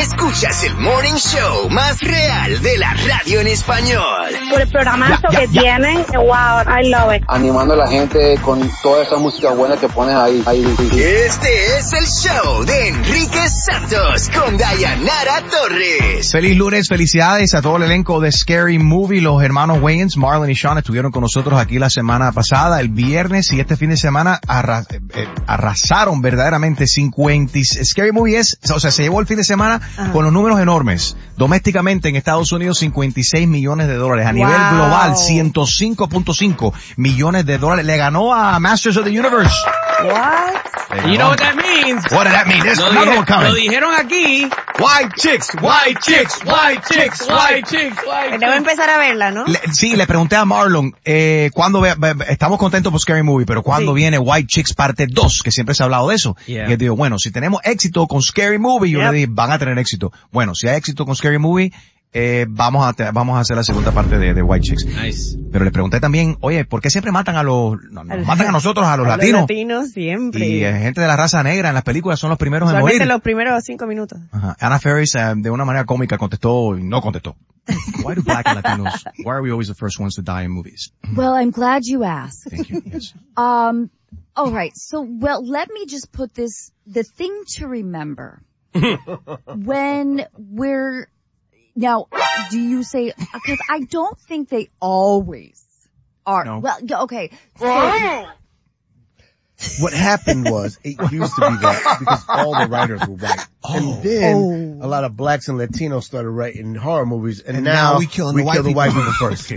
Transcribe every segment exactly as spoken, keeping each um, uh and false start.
Escuchas el morning show más real de la radio en español. Por el programazo Ya, ya, que ya. tienen, wow, I love it. Animando a la gente con toda esa música buena que pones ahí. ahí, ahí. Este es el show de Enrique Santos con Dayanara Torres. Feliz lunes, felicidades a todo el elenco de Scary Movie. Los hermanos Wayans, Marlon y Sean, estuvieron con nosotros aquí la semana pasada, el viernes, y este fin de semana arra- eh, arrasaron verdaderamente cincuenta. Scary Movie es, o sea, se llevó el fin de semana Ajá. con los números enormes. Domésticamente en Estados Unidos cincuenta y seis millones de dólares. A nivel Wow. global ciento cinco punto cinco millones de dólares. Le ganó a Masters of the Universe. What? Le You know ganó. what that means? What does that mean? There's Lo, another dije- one coming. lo dijeron aquí. White chicks, white chicks, white chicks, white chicks. white Debo empezar a verla, ¿no? Le- sí, le pregunté a Marlon, eh, cuando ve, ve- estamos contentos por Scary Movie, pero cuando Sí. viene White Chicks parte dos, que siempre se ha hablado de eso. Yeah. Y él dijo, bueno, si tenemos éxito con Scary Movie, yo Yep. le dije, van a tener éxito. Bueno, si hay éxito con Scary Movie, eh, vamos a, te- vamos a hacer la segunda parte de, de White Chicks. Nice. Pero le pregunté también, oye, ¿por qué siempre matan a los, no, nos Al- matan a nosotros, a los A latinos? Los latinos siempre. Y eh, gente de la raza negra en las películas son los primeros en Usualmente morir. los primeros cinco minutos. Ajá. Anna Faris, eh, de una manera cómica, contestó, y no contestó. Why do black and Latinos, why are we always the first ones to die in movies? Well, I'm glad you asked. Thank you, yes. Um, all right. So, well, let me just put this, the thing to remember when we're, now, do you say, because I don't think they always are. No. Well, yeah, okay. So, What happened was, it used to be that because all the writers were white. and then a lot of blacks and Latinos started writing horror movies, and, And now, now we killing we the white kill the white people. people first.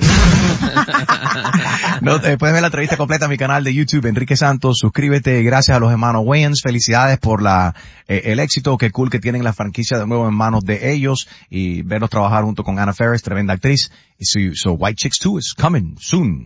No, te puedes ver la entrevista completa en mi canal de YouTube, Enrique Santos. Suscríbete. Gracias a los hermanos Wayans. Felicidades por la eh, el éxito. Qué cool que tienen la franquicia de nuevo en manos de ellos y verlos trabajar junto con Anna Faris, tremenda actriz. Y so, so White Chicks two is coming soon.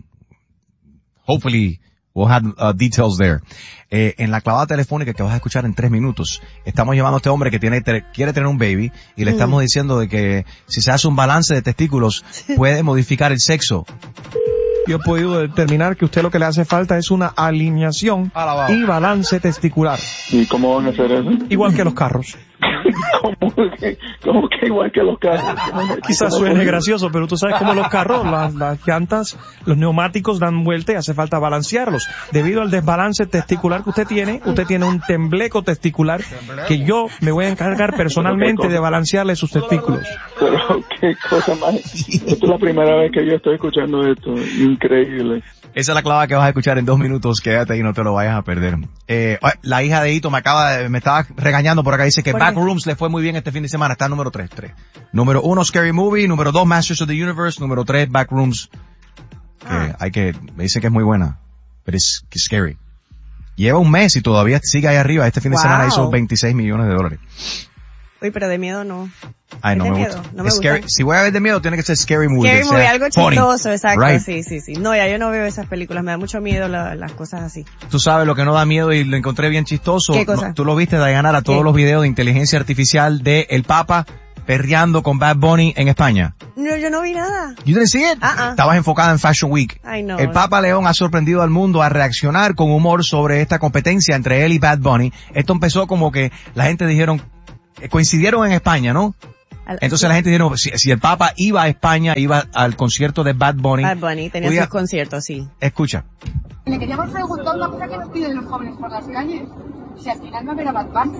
Hopefully we'll have uh, details there. Eh, en la clavada telefónica que vas a escuchar en tres minutos, estamos llevando a este hombre que tiene, te- quiere tener un baby y le estamos diciendo de que si se hace un balance de testículos puede modificar el sexo. Yo he podido determinar que usted lo que le hace falta es una alineación Alabado. y balance testicular, ¿Y cómo van a hacer eso? igual que los carros. ¿Cómo que, cómo que igual que los carros? Quizás suene gracioso, pero tú sabes cómo los carros, las, las llantas, los neumáticos dan vuelta y hace falta balancearlos. Debido al desbalance testicular que usted tiene, usted tiene un tembleco testicular que yo me voy a encargar personalmente de balancearle sus testículos. Pero qué cosa más. Esta es la primera vez que yo estoy escuchando esto. Increíble. Esa es la clave que vas a escuchar en dos minutos. Quédate y no te lo vayas a perder. Eh, la hija de Hito me acaba de, me estaba regañando por acá. Dice que ¿Por qué? Backrooms le fue muy bien este fin de semana. Está número tres, tres. Número uno, Scary Movie. Número dos, Masters of the Universe. Número tres, Backrooms. Que Ah. hay que, me dice que es muy buena. Pero es que scary. Lleva un mes y todavía sigue ahí arriba. Este fin de Wow. semana hizo veintiséis millones de dólares. Uy, pero de miedo no. Ay, no ¿Es me de gusta. miedo? No me Es scary. gusta. Si voy a ver de miedo, tiene que ser Scary Movie. Scary que movie, sea algo funny. chistoso, exacto, Right. sí, sí, sí. No, ya yo no veo esas películas, me da mucho miedo la- las cosas así. Tú sabes lo que no da miedo y lo encontré bien chistoso. ¿Qué cosa? No, tú lo viste, Dayanara, todos ¿Qué? los videos de inteligencia artificial de el Papa perreando con Bad Bunny en España. No, yo no vi nada. You didn't see it? Ah, ah. Estabas enfocada en Fashion Week. Ay, no. El Papa León ha sorprendido al mundo a reaccionar con humor sobre esta competencia entre él y Bad Bunny. Esto empezó como que la gente dijeron, eh, coincidieron en España, ¿no? Al- Entonces la gente dijeron, si, si el Papa iba a España, iba al concierto de Bad Bunny. Bad Bunny tenía Oiga, sus conciertos, sí. Escucha. Le queríamos preguntar una cosa que nos piden los jóvenes por las calles. Si al final va a haber a Bad Bunny.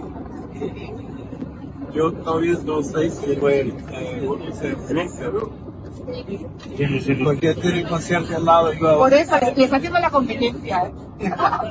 Yo todavía no sé si fue eh, uno se diferencia, ¿no? Porque tiene el concierto al lado y Por eso le, le está haciendo la competencia. ¿eh?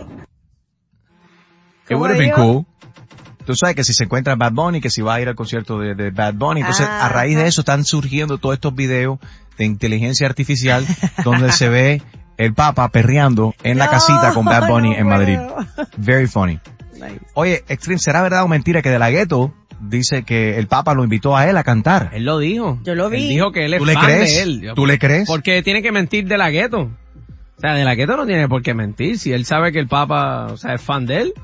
It would have been cool. Tú sabes que si se encuentra Bad Bunny, que si va a ir al concierto de, de Bad Bunny. Entonces, Ah, a raíz de ajá. eso están surgiendo todos estos videos de inteligencia artificial donde se ve el Papa perreando en la No, casita con Bad Bunny no en Madrid. puedo. Very funny. Nice. Oye, Extreme, ¿será verdad o mentira que De La Ghetto dice que el Papa lo invitó a él a cantar? Él lo dijo. Yo lo vi. Él dijo que él es ¿Tú le fan crees? de él. ¿Tú le crees? Porque tiene que mentir De La Ghetto. O sea, De La Ghetto no tiene por qué mentir. Si él sabe que el Papa, o sea, es fan de él.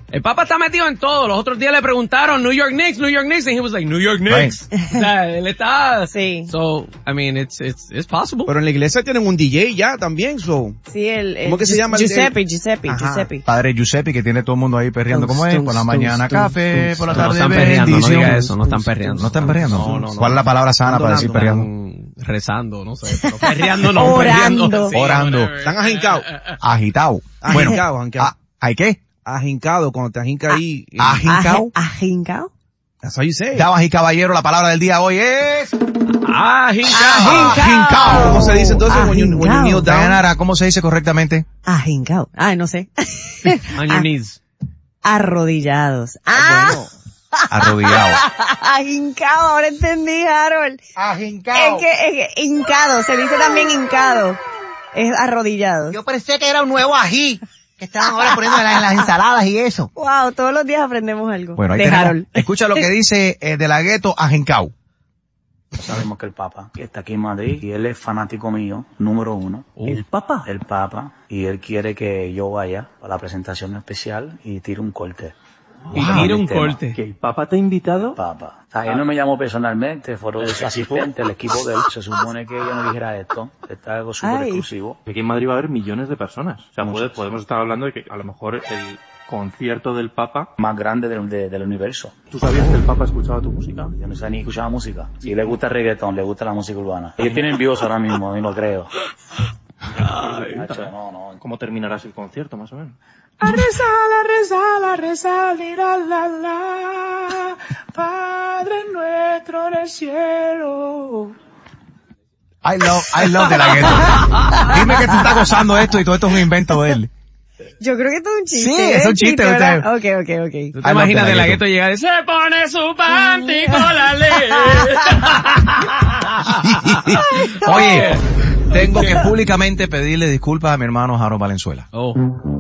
El Papa está metido en todo. Los otros días le preguntaron New York Knicks, New York Knicks, and he was like, New York Knicks. Right. O sea, él está... Sí. So, I mean, it's, it's, it's possible. Pero en la iglesia tienen un D J ya también, so. Sí, el... el ¿Cómo que se llama? El, Giuseppe, Giuseppe, Ajá. Giuseppe. Padre Giuseppe, que tiene todo el mundo ahí perreando como es. Por la mañana café, por la No tarde están perreando, no bendición. diga eso, no están perreando. ¿No están perreando? No, no, no. ¿Cuál es la palabra sana para decir perreando? Rezando, no sé. Pero perreando no, Orando. perreando. Sí, Orando. whatever. Están ajincados. Agitado. Bueno, Ajincado, ajincado. ah, ¿hay qué? Ajincado, cuando te ajinca ahí. eh, Ajincado. ¿Ajincao? That's how you say it. Damas y caballeros, la palabra del día hoy es... Ajincao. Ajincao. ¿Cómo se dice entonces when you, when you kneel Ajincao. down? Dayanara, ¿cómo se dice correctamente? Ajincao. Ay, no sé. On your knees. Arrodillados. Ah, Bueno, Arrodillado. ajincao, ahora entendí, Harold. Ajincao. Es que, es que, hincado, se dice también hincado. Es arrodillado. Yo pensé que era un nuevo ají que estaban ahora poniendo en, la- en las ensaladas y eso. Wow, todos los días aprendemos algo. Bueno, ahí de tenemos, Harold. escucha lo que dice eh, de la gueto Ajincao. Sabemos que el Papa está aquí en Madrid y él es fanático mío, número uno. ¿El Papa? El Papa. Y él quiere que yo vaya a la presentación especial y tire un corte. Y Wow. tira un Tema. corte. ¿Que el Papa te ha invitado? Papa. O sea, él no me llamó personalmente, fueron sus asistentes, el equipo de él. Se supone que yo no dijera esto. Está algo súper Ay. exclusivo. Aquí en Madrid va a haber millones de personas. O sea, puede- podemos estar hablando de que a lo mejor el concierto del Papa... Más grande del, de- del universo. ¿Tú sabías que el Papa escuchaba tu música? Yo no sé ni escuchar música. Si le gusta el reggaetón, le gusta la música urbana. Ellos tienen views ahora mismo, y lo creo. Nacho, no, no. ¿Cómo terminarás el concierto, más o menos? A rezar, a rezar, a rezar, la, la, la, Padre nuestro en el cielo. I love, I love de la gueto. Dime que tú estás gozando esto y todo esto es un invento de él. Yo creo que esto es un chiste. Sí, ¿eh? es un chiste, ¿verdad? usted. Ok, ok, ok. ¿Tú te imaginas de la gueto llegar y decir, se pone su panty con la ley? Oye, tengo que públicamente pedirle disculpas a mi hermano Harold Valenzuela. Oh.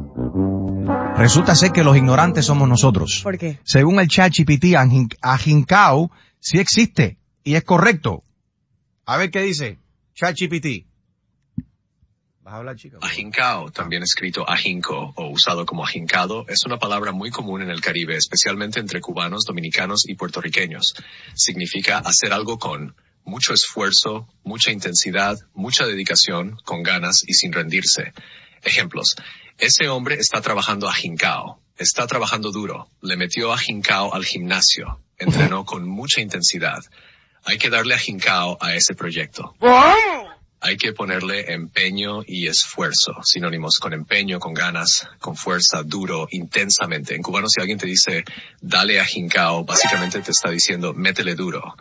Resulta ser que los ignorantes somos nosotros. ¿Por qué? Según el ChatGPT, ajin- ajincao sí existe y es correcto. A ver qué dice ChatGPT. ¿Vas a hablar, chica? Ajincao, también escrito ajinco o usado como ajincado, es una palabra muy común en el Caribe, especialmente entre cubanos, dominicanos y puertorriqueños. Significa hacer algo con mucho esfuerzo, mucha intensidad, mucha dedicación, con ganas y sin rendirse. Ejemplos. Ese hombre está trabajando ajincao, está trabajando duro, le metió ajincao al gimnasio, entrenó con mucha intensidad. Hay que darle ajincao a ese proyecto. Hay que ponerle empeño y esfuerzo, sinónimos con empeño, con ganas, con fuerza, duro, intensamente. En cubano, si alguien te dice, dale ajincao, básicamente te está diciendo, métele duro.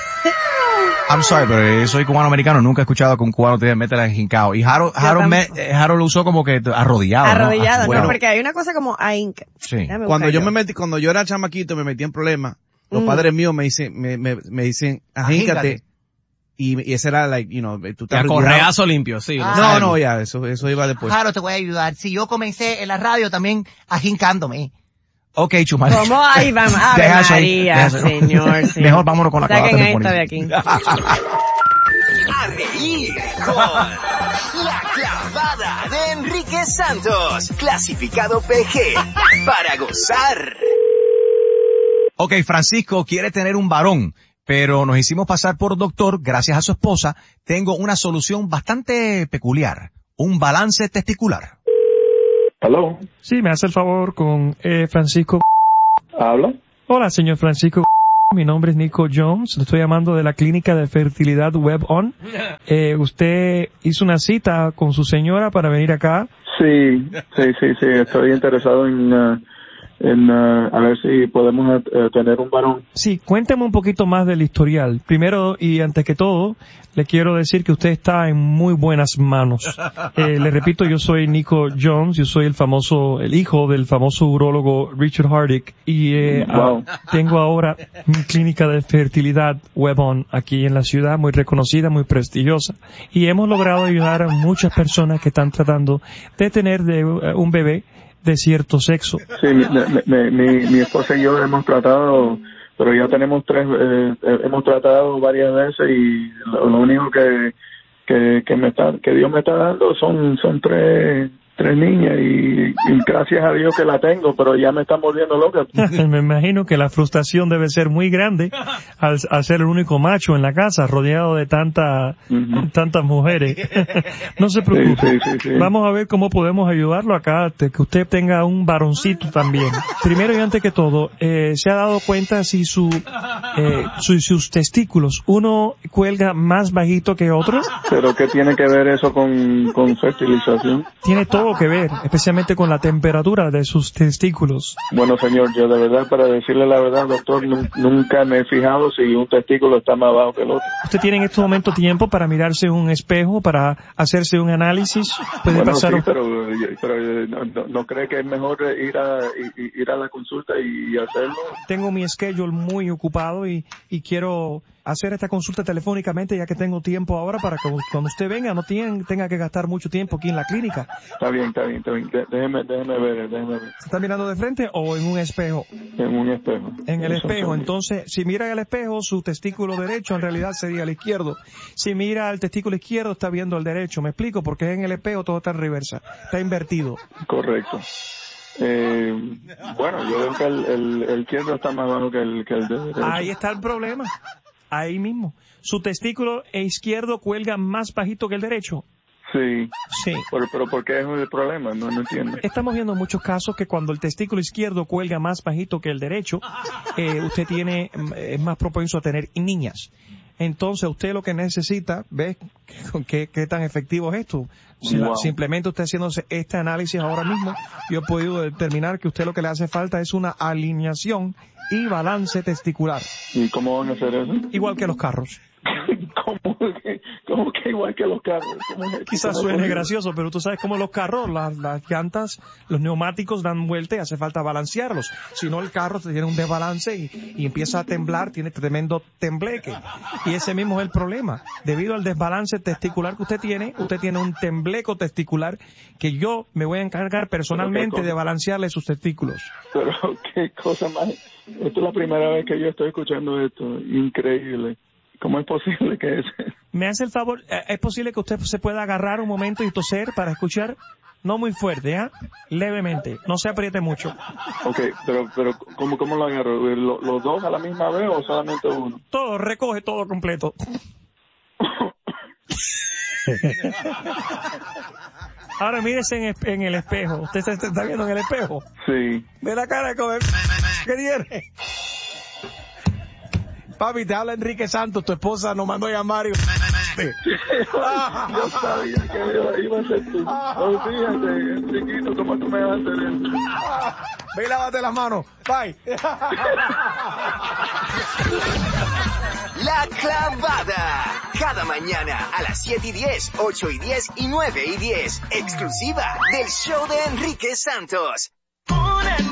I'm sorry, pero soy cubano-americano, nunca he escuchado que un cubano te diga, métele ajincao. Y Harold, Harold, me, eh, Harold lo usó como que arrodillado, ¿no? Arrodillado, Ah, no, bueno. porque hay una cosa como ahink. Sí. Déjame Cuando buscar yo me metí, cuando yo era chamaquito, me metí en problemas. Los Mm. padres míos me dicen, me, me, me dicen, ajíncate. Y, y ese era, like, you know, tú te Ya arrodillabas. correazo limpio, sí. No, sabemos. no, ya, eso, eso iba después. Claro, te voy a ayudar. Si yo comencé en la radio también ajincándome. Ok, Chumari. ¿Cómo? Ahí vamos. Ave Deja eso ahí, María, deja eso. señor, señor. Mejor vámonos con la Saquen clavata a esta de telefónica. aquí. A reír con La Clavada de Enrique Santos. Clasificado P G. Para gozar. Ok, Francisco quiere tener un varón, pero nos hicimos pasar por doctor gracias a su esposa. Tengo una solución bastante peculiar. Un balance testicular. ¿Aló? Sí, me hace el favor con eh, Francisco. ¿Habla? Hola, señor Francisco. Mi nombre es Nico Jones. Le estoy llamando de la clínica de fertilidad WebOn. Eh, ¿Usted hizo una cita con su señora para venir acá? Sí, sí, sí, sí. Estoy interesado en, uh, en uh, a ver si podemos uh, tener un varón. Sí, cuénteme un poquito más del historial. Primero y antes que todo, le quiero decir que usted está en muy buenas manos. Eh, le repito, yo soy Nico Jones, yo soy el famoso, el hijo del famoso urólogo Richard Hardick y eh, Wow. ah, tengo ahora mi clínica de fertilidad WebOn aquí en la ciudad, muy reconocida, muy prestigiosa, y hemos logrado ayudar a muchas personas que están tratando de tener de, uh, un bebé de cierto sexo. Sí, mi, mi, mi, mi esposa y yo hemos tratado, pero ya tenemos tres, eh, hemos tratado varias veces y lo, lo único que, que, que me está, que Dios me está dando son, son tres, tres niñas y, y gracias a Dios que la tengo, pero ya me están volviendo loca. Me imagino que la frustración debe ser muy grande al, al ser el único macho en la casa, rodeado de tanta, uh-huh. tantas mujeres. No se preocupe. Sí, sí, sí, sí. Vamos a ver cómo podemos ayudarlo acá, que usted tenga un varoncito también. Primero y antes que todo, eh, ¿se ha dado cuenta si su, eh, su, sus testículos, uno cuelga más bajito que otro? ¿Pero qué tiene que ver eso con, con fertilización? Tiene todo que ver, especialmente con la temperatura de sus testículos. Bueno, señor, yo de verdad, para decirle la verdad, doctor, nunca me he fijado si un testículo está más bajo que el otro. ¿Usted tiene en este momento tiempo para mirarse en un espejo, para hacerse un análisis? ¿Puede Bueno, pasar sí, un... pero, pero no, no, ¿no cree que es mejor ir a, ir a la consulta y hacerlo? Tengo mi schedule muy ocupado y, y quiero hacer esta consulta telefónicamente ya que tengo tiempo ahora para que cuando usted venga no tiene, tenga que gastar mucho tiempo aquí en la clínica. Está bien, está bien, está bien. Déjeme, déjeme ver, déjeme ver. ¿Se está mirando de frente o en un espejo? En un espejo. En el Eso espejo, sí. Entonces, si mira el espejo, su testículo derecho en realidad sería el izquierdo. Si mira el testículo izquierdo, está viendo el derecho. ¿Me explico? Porque en el espejo todo está en reversa, está invertido. Correcto. Eh, bueno, yo veo que el, el, el izquierdo está más bajo que el, que el derecho. Ahí está el problema. Ahí mismo. Su testículo izquierdo cuelga más bajito que el derecho. Sí. Sí. Pero, pero ¿por qué es el problema? No, no entiendo. Estamos viendo muchos casos que cuando el testículo izquierdo cuelga más bajito que el derecho, eh, usted tiene, es más propenso a tener niñas. Entonces usted lo que necesita, ¿ves qué, qué tan efectivo es esto? Si la, Wow. simplemente usted haciéndose este análisis ahora mismo, yo he podido determinar que usted lo que le hace falta es una alineación y balance testicular. ¿Y cómo van a hacer eso? Igual que los carros. ¿Cómo que, cómo que igual que los carros? ¿Cómo es? Quizás ¿Cómo suene es? gracioso, pero tú sabes cómo los carros, las, las llantas, los neumáticos dan vuelta y hace falta balancearlos. Si no, el carro tiene un desbalance y, y empieza a temblar, tiene tremendo tembleque. Y ese mismo es el problema. Debido al desbalance testicular que usted tiene, usted tiene un tembleco testicular que yo me voy a encargar personalmente de balancearle sus testículos. Pero qué cosa más. Esta es la primera vez que yo estoy escuchando esto. Increíble. ¿Cómo es posible que es? Me hace el favor, ¿es posible que usted se pueda agarrar un momento y toser para escuchar? No muy fuerte, ¿ah? ¿eh? Levemente, no se apriete mucho. Ok, pero, pero ¿cómo, cómo lo agarro? ¿Lo- ¿Los dos a la misma vez o solamente uno? Todo, recoge todo completo. Ahora mírese en, espe- en el espejo. ¿Usted se se está viendo en el espejo? Sí. Ve la cara como ¿qué tiene? Papi, te habla Enrique Santos, tu esposa nos mandó a llamar y... Yo sabía que iba, iba a ser tú. Oh, fíjate, chiquito, ¿cómo tú me vas a hacer eso? Ve y lávate las manos. Bye. La Clavada. Cada mañana a las siete y diez, ocho y diez y nueve y diez. Exclusiva del show de Enrique Santos.